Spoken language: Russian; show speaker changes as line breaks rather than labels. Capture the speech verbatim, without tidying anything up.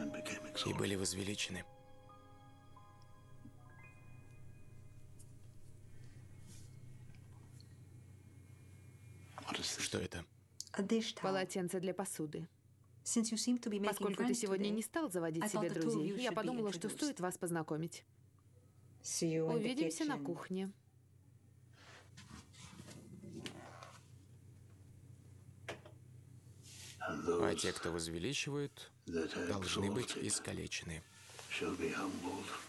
и были возвеличены. Что это?
Полотенце для посуды. Поскольку ты сегодня не стал заводить себе друзей, я подумала, что стоит вас познакомить. Увидимся на кухне.
А те, кто возвеличивают, должны быть искалечены.